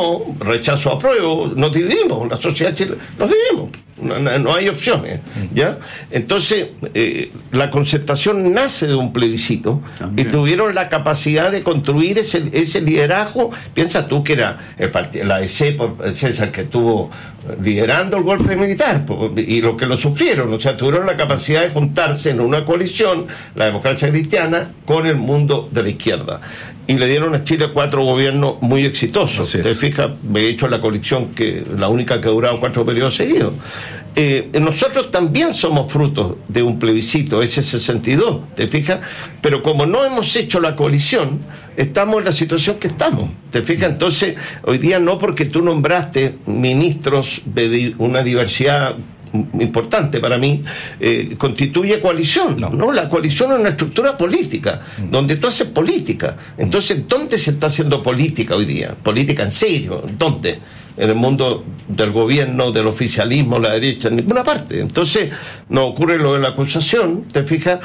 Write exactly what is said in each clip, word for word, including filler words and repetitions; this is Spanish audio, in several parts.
no, rechazo, apruebo, nos dividimos, la sociedad chilena, nos dividimos. No, no, no hay opciones, ¿ya? Entonces, eh, la concertación nace de un plebiscito. También. Y tuvieron la capacidad de construir ese, ese liderazgo. Piensa tú que era el partido, la A D C, por César, que estuvo liderando el golpe militar, y los que lo sufrieron, o sea, tuvieron la capacidad de juntarse en una coalición, la democracia cristiana, con el mundo de la izquierda. Y le dieron a Chile cuatro gobiernos muy exitosos. Te fijas, he hecho la coalición, que la única que ha durado cuatro periodos seguidos. Eh, nosotros también somos frutos de un plebiscito, ese sesenta y dos, ¿te fijas? Pero como no hemos hecho la coalición, estamos en la situación que estamos, ¿te fijas? Entonces, hoy día no porque tú nombraste ministros de una diversidad importante para mí, eh, constituye coalición. No. no, la coalición es una estructura política, mm. donde tú haces política. Entonces, ¿dónde se está haciendo política hoy día? Política en serio, ¿dónde? En el mundo del gobierno, del oficialismo, la derecha, en ninguna parte. Entonces, no ocurre lo de la acusación, ¿te fijas?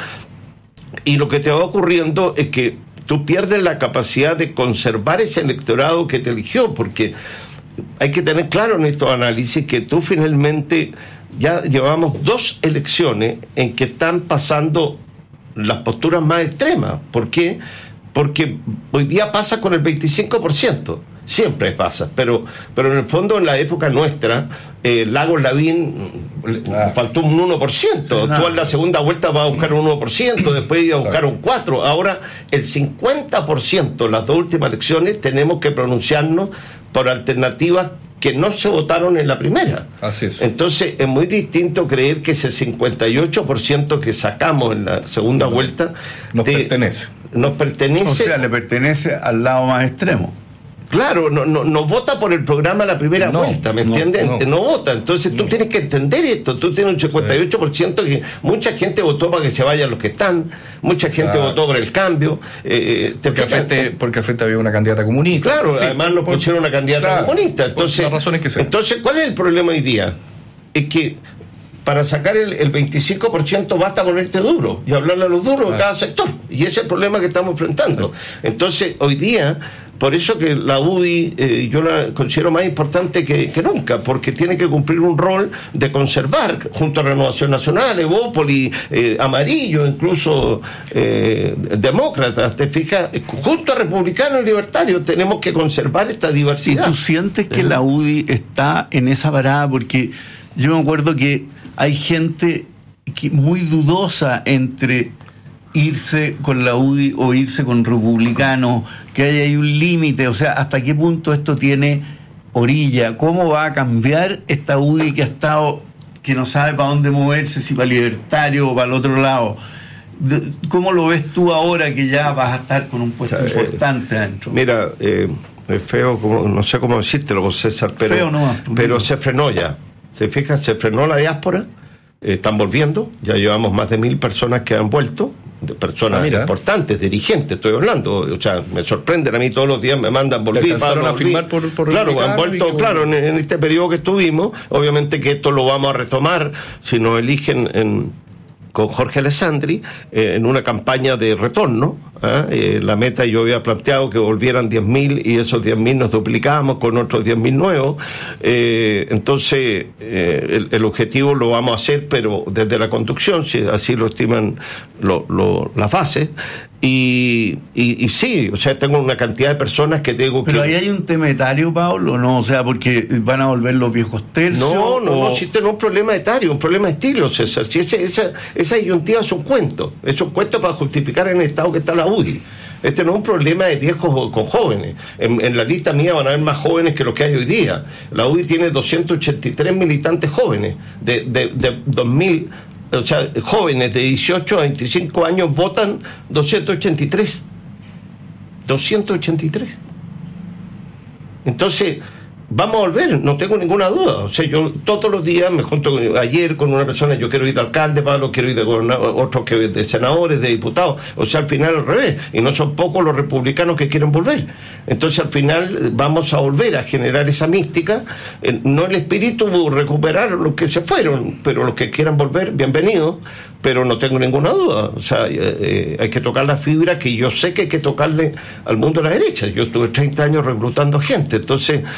Y lo que te va ocurriendo es que tú pierdes la capacidad de conservar ese electorado que te eligió, porque hay que tener claro en estos análisis que tú finalmente ya llevamos dos elecciones en que están pasando las posturas más extremas. ¿Por qué? Porque hoy día pasa con el veinticinco por ciento. Siempre pasa, pero pero en el fondo, en la época nuestra, eh, Lagos Lavín ah. faltó un uno por ciento. Sí, tú en la segunda vuelta vas a buscar un uno por ciento, después iba a buscar un cuatro por ciento. Ahora, el cincuenta por ciento, las dos últimas elecciones, tenemos que pronunciarnos por alternativas que no se votaron en la primera. Así es. Entonces, es muy distinto creer que ese cincuenta y ocho por ciento que sacamos en la segunda no, vuelta nos de, pertenece. Nos pertenece. O sea, le pertenece al lado más extremo. Claro, no, no, no vota por el programa la primera no, vuelta, ¿me no, entiendes? No. no vota. Entonces tú no. tienes que entender esto. Tú tienes un cincuenta y ocho por ciento que mucha gente votó para que se vayan los que están, mucha gente ah. votó por el cambio. Eh, te porque, al frente, porque al frente había una candidata comunista. Claro, sí, además nos pusieron una candidata claro, comunista. Entonces, las razones que sean. Entonces, ¿cuál es el problema hoy día? Es que para sacar el, el veinticinco por ciento basta ponerte duro y hablarle a los duros ah. de cada sector. Y ese es el problema que estamos enfrentando. Sí. Entonces, hoy día, por eso que la U D I eh, yo la considero más importante que, que nunca, porque tiene que cumplir un rol de conservar, junto a Renovación Nacional, Evópoli, eh, Amarillo, incluso eh, Demócratas, te fijas, junto a Republicanos y Libertarios, tenemos que conservar esta diversidad. ¿Y tú sientes que la U D I está en esa parada? Porque yo me acuerdo que hay gente que muy dudosa entre irse con la U D I o irse con Republicanos, que hay, hay un límite, o sea, hasta qué punto esto tiene orilla, cómo va a cambiar esta U D I que ha estado, que no sabe para dónde moverse, si para libertario o para el otro lado. ¿Cómo lo ves tú ahora que ya vas a estar con un puesto o sea, importante eh, adentro? Mira, eh, es feo, como, no sé cómo decírtelo, César, pero, feo no, pero se frenó ya. ¿Se fijan? Se frenó la diáspora, eh, están volviendo, ya llevamos más de mil personas que han vuelto, de personas ah, importantes, dirigentes, estoy hablando, o sea, me sorprenden a mí todos los días, me mandan volví, Pablo, a firmar por, por claro, han vuelto, claro, en, en este periodo que estuvimos, obviamente que esto lo vamos a retomar, si nos eligen en, con Jorge Alessandri, eh, en una campaña de retorno, ¿eh? Eh, la meta yo había planteado que volvieran diez mil y esos diez mil nos duplicamos con otros diez mil nuevos, eh, entonces eh, el, el objetivo lo vamos a hacer, pero desde la conducción, si así lo estiman lo, lo, las bases, y, y, y sí, o sea, tengo una cantidad de personas que tengo que... Pero ahí hay un tema etario, Pablo, ¿no? O sea, porque van a volver los viejos tercios. No, no, o... no existe no un problema etario, un problema de estilo, César. Si ese, esa, esa disyuntiva es un cuento, es un cuento para justificar en el estado que está la U D I. Este no es un problema de viejos con jóvenes. En, en la lista mía van a haber más jóvenes que los que hay hoy día. La U D I tiene doscientos ochenta y tres militantes jóvenes, de, de, de dos mil, o sea, jóvenes de dieciocho a veinticinco años votan doscientos ochenta y tres. doscientos ochenta y tres. Entonces, vamos a volver, no tengo ninguna duda. O sea, yo todos los días me junto con, ayer con una persona, yo quiero ir de alcalde, Pablo, quiero ir de gobernador, otros que de senadores, de diputados. O sea, al final al revés. Y no son pocos los republicanos que quieren volver. Entonces, al final vamos a volver a generar esa mística. Eh, no el espíritu recuperar los que se fueron, pero los que quieran volver, bienvenidos. Pero no tengo ninguna duda. O sea, eh, eh, hay que tocar la fibra que yo sé que hay que tocarle al mundo de la derecha. Yo estuve treinta años reclutando gente. Entonces,